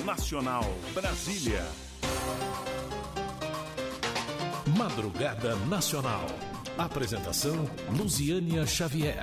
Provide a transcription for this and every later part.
Nacional, Brasília. Madrugada Nacional. Apresentação, Luziânia Xavier.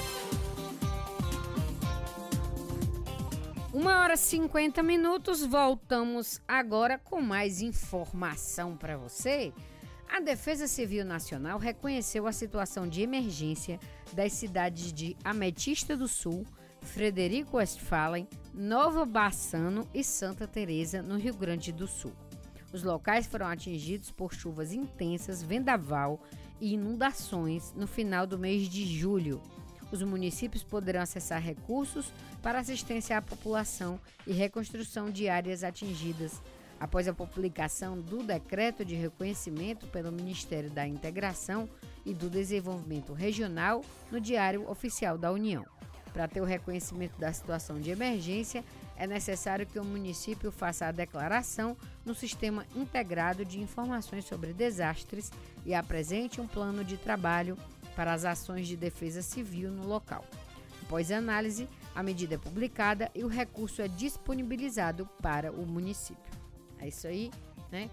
1h50, voltamos agora com mais informação para você. A Defesa Civil Nacional reconheceu a situação de emergência das cidades de Ametista do Sul, Frederico Westphalen, Nova Bassano e Santa Teresa, no Rio Grande do Sul. Os locais foram atingidos por chuvas intensas, vendaval e inundações no final do mês de julho. Os municípios poderão acessar recursos para assistência à população e reconstrução de áreas atingidas, após a publicação do decreto de reconhecimento pelo Ministério da Integração e do Desenvolvimento Regional no Diário Oficial da União. Para ter o reconhecimento da situação de emergência, é necessário que o município faça a declaração no Sistema Integrado de Informações sobre Desastres e apresente um plano de trabalho para as ações de defesa civil no local. Após a análise, a medida é publicada e o recurso é disponibilizado para o município. É isso aí, né?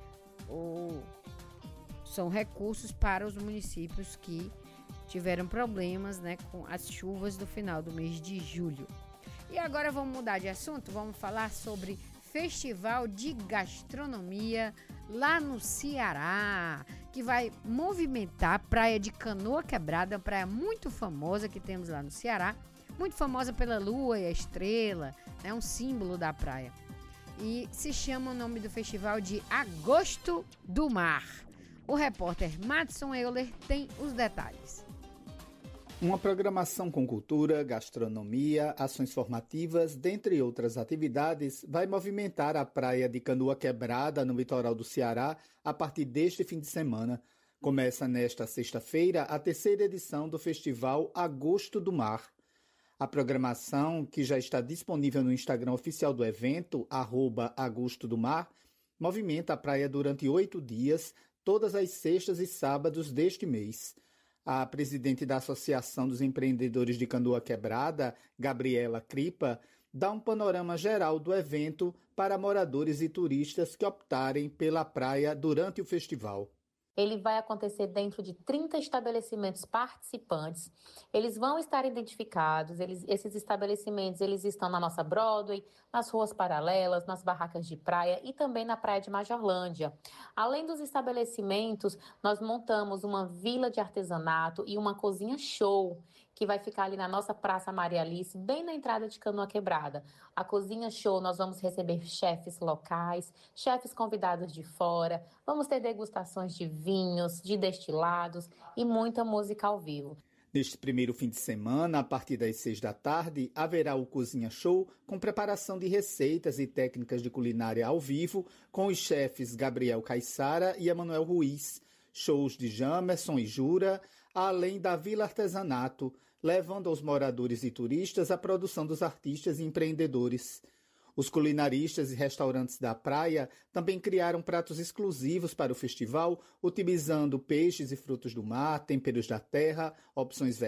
São recursos para os municípios que tiveram problemas, né, com as chuvas do final do mês de julho. E agora vamos mudar de assunto, vamos falar sobre Festival de Gastronomia lá no Ceará, que vai movimentar a praia de Canoa Quebrada, uma praia muito famosa que temos lá no Ceará, muito famosa pela lua e a estrela, é um símbolo da praia. E se chama o nome do festival de Agosto do Mar. O repórter Madson Euler tem os detalhes. Uma programação com cultura, gastronomia, ações formativas, dentre outras atividades, vai movimentar a praia de Canoa Quebrada, no litoral do Ceará, a partir deste fim de semana. Começa nesta sexta-feira a terceira edição do festival Agosto do Mar. A programação, que já está disponível no Instagram oficial do evento, @agostodomar, movimenta a praia durante 8 dias, todas as sextas e sábados deste mês. A presidente da Associação dos Empreendedores de Canoa Quebrada, Gabriela Cripa, dá um panorama geral do evento para moradores e turistas que optarem pela praia durante o festival. Ele vai acontecer dentro de 30 estabelecimentos participantes. Eles vão estar identificados, esses estabelecimentos eles estão na nossa Broadway, nas ruas paralelas, nas barracas de praia e também na praia de Majorlândia. Além dos estabelecimentos, nós montamos uma vila de artesanato e uma cozinha show, que vai ficar ali na nossa Praça Maria Alice, bem na entrada de Canoa Quebrada. A cozinha show, nós vamos receber chefes locais, chefes convidados de fora, vamos ter degustações de vinhos, de destilados e muita música ao vivo. Neste primeiro fim de semana, a partir das 6 da tarde, haverá o Cozinha Show com preparação de receitas e técnicas de culinária ao vivo com os chefes Gabriel Caissara e Emanuel Ruiz, shows de Jamerson e Jura, além da Vila Artesanato, levando aos moradores e turistas a produção dos artistas e empreendedores. Os culinaristas e restaurantes da praia também criaram pratos exclusivos para o festival, utilizando peixes e frutos do mar, temperos da terra, opções